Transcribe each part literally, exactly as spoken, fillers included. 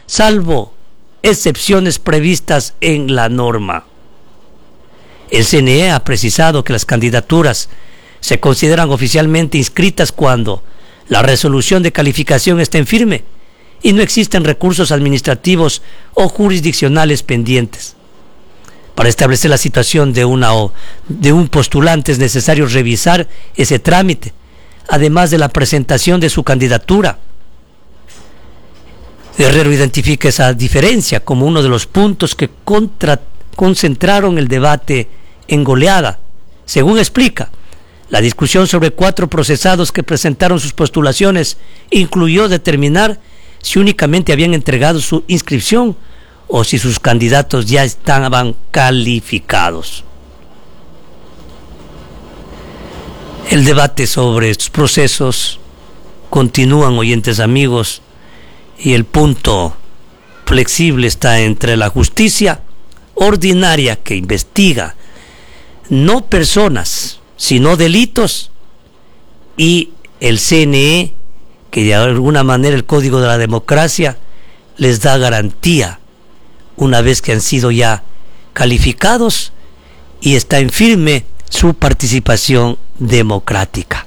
salvo excepciones previstas en la norma. El C N E ha precisado que las candidaturas se consideran oficialmente inscritas cuando la resolución de calificación está en firme y no existen recursos administrativos o jurisdiccionales pendientes. Para establecer la situación de, una o de un postulante es necesario revisar ese trámite, además de la presentación de su candidatura. Herrero identifica esa diferencia como uno de los puntos que contra, concentraron el debate en goleada. Según explica, la discusión sobre cuatro procesados que presentaron sus postulaciones incluyó determinar si únicamente habían entregado su inscripción o si sus candidatos ya estaban calificados. El debate sobre estos procesos continúan, oyentes amigos, y el punto flexible está entre la justicia ordinaria que investiga no personas, sino delitos, y el C N E, que de alguna manera el Código de la Democracia les da garantía una vez que han sido ya calificados y está en firme su participación democrática.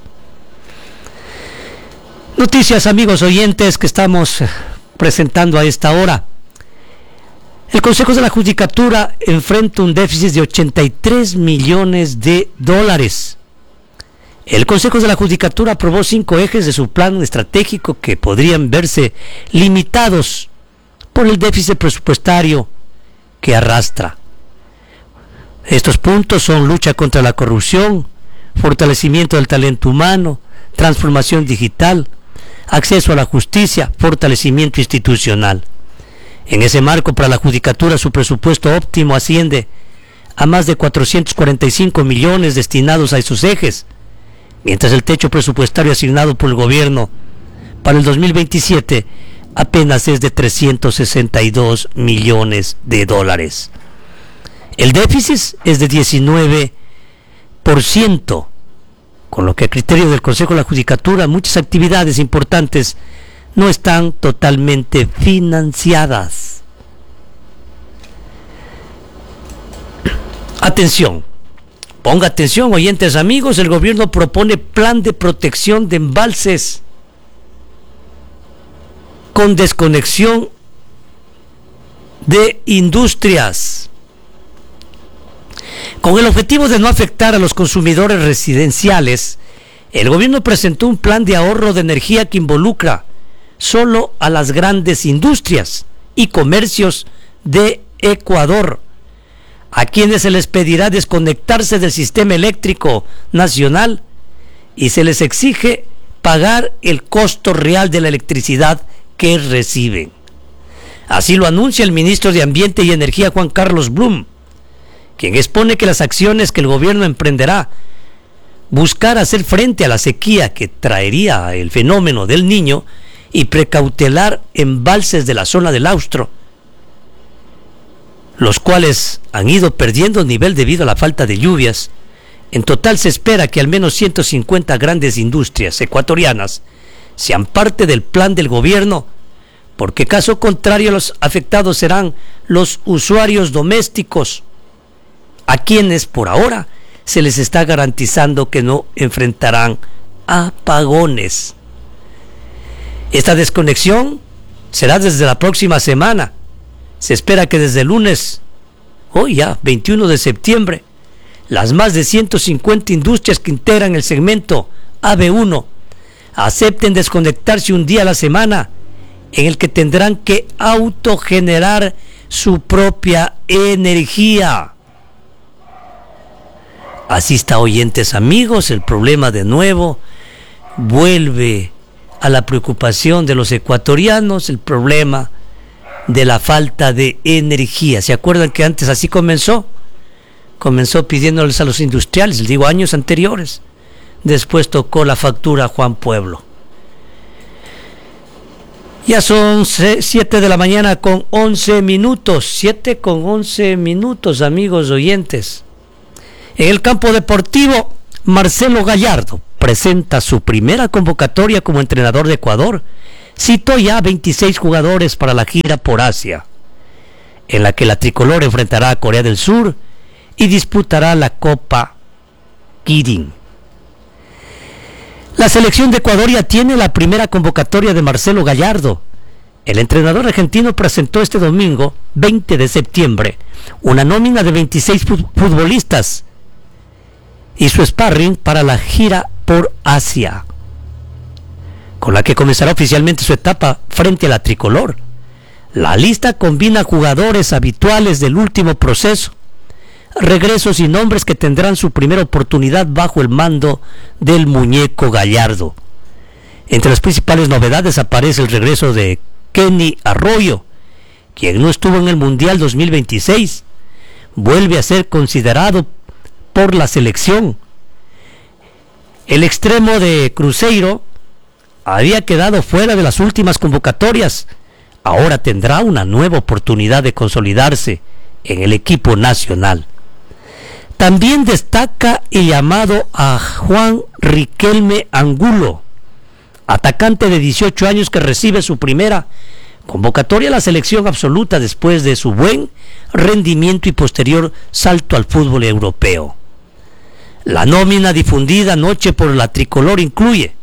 Noticias, amigos oyentes, que estamos presentando a esta hora. El Consejo de la Judicatura enfrenta un déficit de ochenta y tres millones de dólares. El Consejo de la Judicatura aprobó cinco ejes de su plan estratégico que podrían verse limitados por el déficit presupuestario que arrastra. Estos puntos son lucha contra la corrupción, fortalecimiento del talento humano, transformación digital, acceso a la justicia, fortalecimiento institucional. En ese marco, para la Judicatura, su presupuesto óptimo asciende a más de cuatrocientos cuarenta y cinco millones destinados a esos ejes, mientras el techo presupuestario asignado por el gobierno para el dos mil veintisiete apenas es de trescientos sesenta y dos millones de dólares. El déficit es de diecinueve por ciento, con lo que a criterio del Consejo de la Judicatura muchas actividades importantes no están totalmente financiadas. Atención, ponga atención, oyentes amigos, el gobierno propone plan de protección de embalses con desconexión de industrias, con el objetivo de no afectar a los consumidores residenciales. El gobierno presentó un plan de ahorro de energía que involucra solo a las grandes industrias y comercios de Ecuador, a quienes se les pedirá desconectarse del sistema eléctrico nacional y se les exige pagar el costo real de la electricidad que reciben. Así lo anuncia el ministro de Ambiente y Energía, Juan Carlos Blum, quien expone que las acciones que el gobierno emprenderá buscar hacer frente a la sequía que traería el fenómeno del Niño y precautelar embalses de la zona del Austro, los cuales han ido perdiendo nivel debido a la falta de lluvias. En total se espera que al menos ciento cincuenta grandes industrias ecuatorianas sean parte del plan del gobierno, porque caso contrario los afectados serán los usuarios domésticos, a quienes por ahora se les está garantizando que no enfrentarán apagones. Esta desconexión será desde la próxima semana. Se espera que desde el lunes, hoy ya, veintiuno de septiembre, las más de ciento cincuenta industrias que integran el segmento A B uno acepten desconectarse un día a la semana, en el que tendrán que autogenerar su propia energía. Así está, oyentes amigos, el problema de nuevo vuelve a la preocupación de los ecuatorianos, el problema de la falta de energía. ¿Se acuerdan que antes así comenzó? Comenzó pidiéndoles a los industriales, les digo, años anteriores. Después tocó la factura a Juan Pueblo. Ya son siete de la mañana con once minutos, siete con once minutos, amigos oyentes. En el campo deportivo, Marcelo Gallardo presenta su primera convocatoria como entrenador de Ecuador citó ya veintiséis jugadores para la gira por Asia, en la que la tricolor enfrentará a Corea del Sur y disputará la Copa Kirin. La selección de Ecuador ya tiene la primera convocatoria de Marcelo Gallardo. El entrenador argentino presentó este domingo, veinte de septiembre, una nómina de veintiséis futbolistas y su sparring para la gira por Asia, con la que comenzará oficialmente su etapa frente a la tricolor. La lista combina jugadores habituales del último proceso, regresos y nombres que tendrán su primera oportunidad bajo el mando del muñeco Gallardo. Entre las principales novedades aparece el regreso de Kenny Arroyo, quien no estuvo en el Mundial dos mil veintiséis, vuelve a ser considerado por la selección. El extremo de Cruzeiro había quedado fuera de las últimas convocatorias, ahora tendrá una nueva oportunidad de consolidarse en el equipo nacional. También destaca el llamado a Juan Riquelme Angulo, atacante de dieciocho años que recibe su primera convocatoria a la selección absoluta después de su buen rendimiento y posterior salto al fútbol europeo. La nómina difundida anoche por la tricolor incluye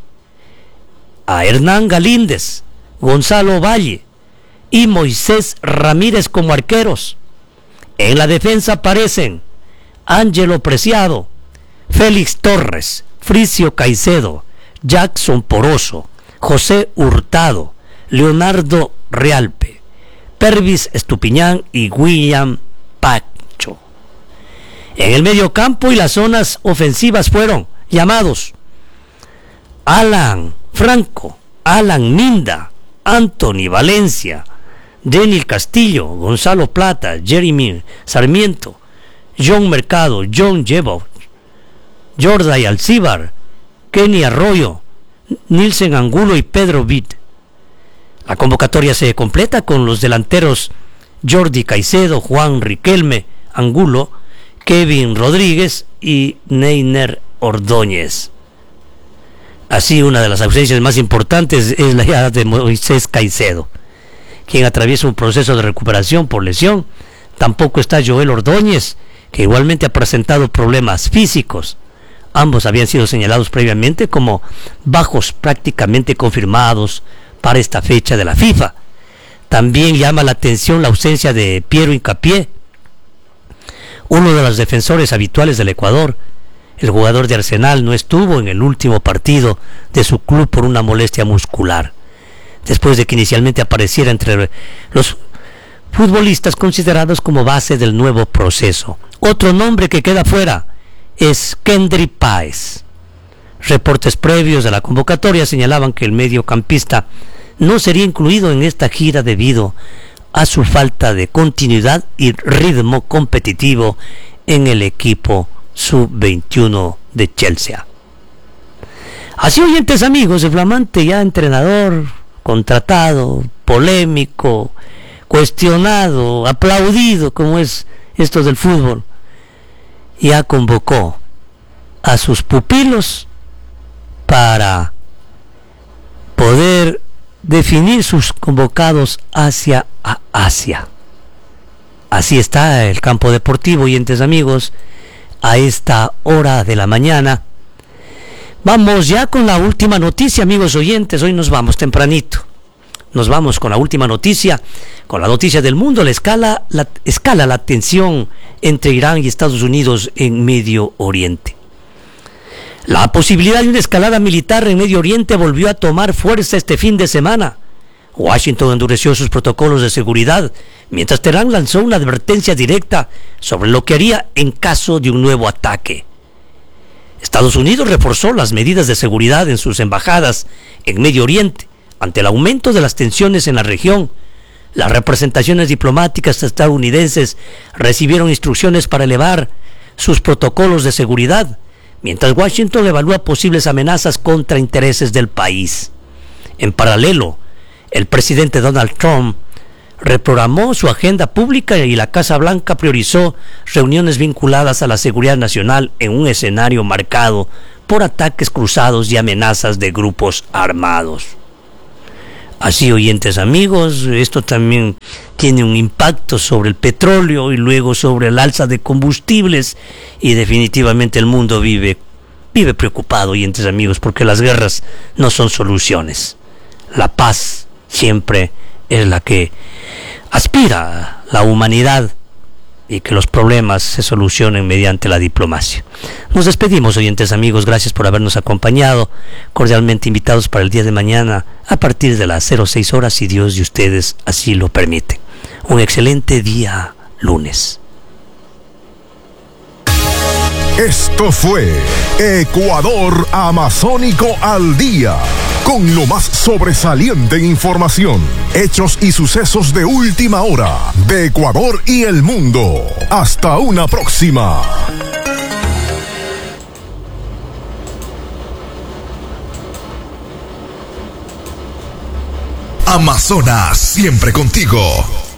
a Hernán Galíndez, Gonzalo Valle y Moisés Ramírez como arqueros. En la defensa aparecen Ángelo Preciado, Félix Torres, Fricio Caicedo, Jackson Poroso, José Hurtado, Leonardo Realpe, Pervis Estupiñán y William Pacho. En el mediocampo y las zonas ofensivas fueron llamados Alan Franco, Alan Minda, Anthony Valencia, Daniel Castillo, Gonzalo Plata, Jeremy Sarmiento, John Mercado, John Jebov, Jorday Alcíbar, Kenny Arroyo, Nilsen Angulo y Pedro Vid. La convocatoria se completa con los delanteros Jordi Caicedo, Juan Riquelme Angulo, Kevin Rodríguez y Neiner Ordóñez. Así, una de las ausencias más importantes es la llegada de Moisés Caicedo, quien atraviesa un proceso de recuperación por lesión. Tampoco está Joel Ordóñez, que igualmente ha presentado problemas físicos. Ambos habían sido señalados previamente como bajos prácticamente confirmados para esta fecha de la FIFA. También llama la atención la ausencia de Piero Hincapié, uno de los defensores habituales del Ecuador. El jugador de Arsenal no estuvo en el último partido de su club por una molestia muscular, después de que inicialmente apareciera entre los futbolistas considerados como base del nuevo proceso. Otro nombre que queda fuera es Kendry Páez. Reportes previos de la convocatoria señalaban que el mediocampista no sería incluido en esta gira debido a su falta de continuidad y ritmo competitivo en el equipo sub veintiuno de Chelsea. Así, oyentes amigos, el flamante ya entrenador, contratado, polémico, cuestionado, aplaudido como es esto del fútbol, ya convocó a sus pupilos para poder definir sus convocados hacia a Asia. Así está el campo deportivo, oyentes amigos, a esta hora de la mañana. Vamos ya con la última noticia, amigos oyentes. Hoy nos vamos tempranito. Nos vamos con la última noticia, con la noticia del mundo. La escala, la, escala la tensión entre Irán y Estados Unidos en Medio Oriente. La posibilidad de una escalada militar en Medio Oriente volvió a tomar fuerza este fin de semana. Washington endureció sus protocolos de seguridad, mientras Teherán lanzó una advertencia directa sobre lo que haría en caso de un nuevo ataque. Estados Unidos reforzó las medidas de seguridad en sus embajadas en Medio Oriente ante el aumento de las tensiones en la región. Las representaciones diplomáticas estadounidenses recibieron instrucciones para elevar sus protocolos de seguridad, mientras Washington evalúa posibles amenazas contra intereses del país. En paralelo, el presidente Donald Trump reprogramó su agenda pública y la Casa Blanca priorizó reuniones vinculadas a la seguridad nacional en un escenario marcado por ataques cruzados y amenazas de grupos armados. Así, oyentes amigos, esto también tiene un impacto sobre el petróleo y luego sobre el alza de combustibles, y definitivamente el mundo vive, vive preocupado, oyentes amigos, porque las guerras no son soluciones. La paz siempre es la que aspira la humanidad, y que los problemas se solucionen mediante la diplomacia. Nos despedimos, oyentes amigos, gracias por habernos acompañado, cordialmente invitados para el día de mañana a partir de las seis horas, si Dios y ustedes así lo permiten. Un excelente día lunes. Esto fue Ecuador Amazónico al Día, con lo más sobresaliente en información, hechos y sucesos de última hora de Ecuador y el mundo. Hasta una próxima. Amazonas, siempre contigo.